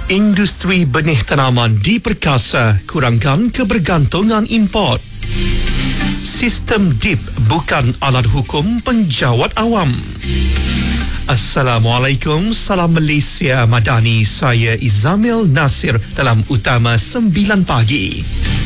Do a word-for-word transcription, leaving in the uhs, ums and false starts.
Industri benih tanaman diperkasa, kurangkan kebergantungan import. Sistem D I P bukan alat hukum penjawat awam. Assalamualaikum, salam Malaysia Madani. Saya Izamil Nasir dalam Utama sembilan pagi.